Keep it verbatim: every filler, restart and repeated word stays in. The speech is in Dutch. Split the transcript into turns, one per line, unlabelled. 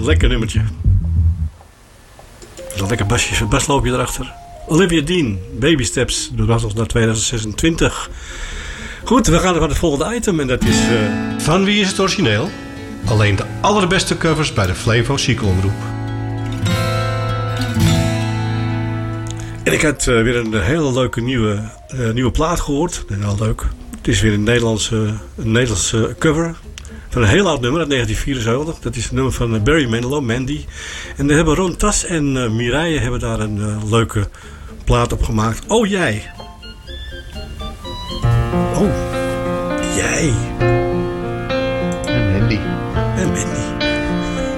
lekker nummertje. Een lekker basje, basloopje erachter. Olivia Dean, Baby Steps. Dat was ons naar tweeduizend zesentwintig. Goed, we gaan naar het volgende item. En dat is... Uh...
Van wie is het origineel? Alleen de allerbeste covers bij de Flevo Ziekenomroep.
En ik had uh, weer een hele leuke nieuwe, uh, nieuwe plaat gehoord. En wel leuk. Het is weer een Nederlandse, een Nederlandse cover. Van een heel oud nummer uit negentien vierenzeventig. Dat is het nummer van Barry Manilow, Mandy. En daar hebben Ron Tas en uh, Mireille hebben daar een uh, leuke plaat op gemaakt. Oh jij. Oh. Jij.
En Mandy.
En Mandy.